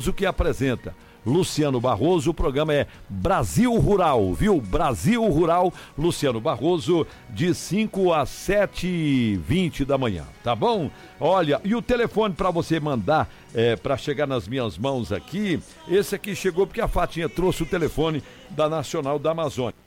o que apresenta Luciano Barroso. O programa é Brasil Rural, viu? Brasil Rural, Luciano Barroso, de 5 às 7h20 da manhã, tá bom? Olha, e o telefone para você mandar, para chegar nas minhas mãos aqui, esse aqui chegou porque a Fatinha trouxe o telefone da Nacional da Amazônia.